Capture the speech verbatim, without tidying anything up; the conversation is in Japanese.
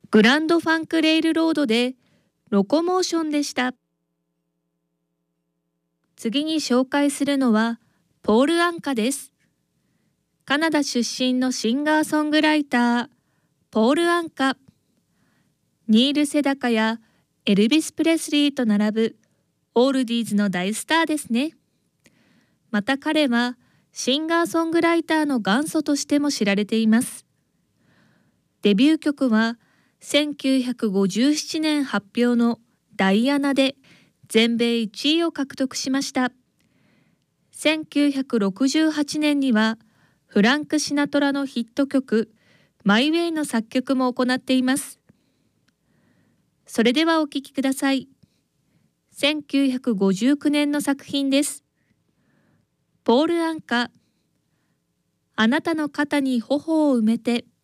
グランドファンクレイルロードでロコモーションでした。次に紹介するのはポール・アンカです。カナダ出身のシンガーソングライター、ポール・アンカ。ニール・セダカやエルビス・プレスリーと並ぶオールディーズの大スターですね。また彼はシンガーソングライターの元祖としても知られています。デビュー曲はせんきゅうひゃくごじゅうななねん発表のダイアナで全米いちいを獲得しました。せんきゅうひゃくろくじゅうはちねんにはフランク・シナトラのヒット曲マイ・ウェイの作曲も行っています。それではお聴きください。せんきゅうひゃくごじゅうきゅうねんの作品です。ポール・アンカ、あなたの肩に頬を埋めて。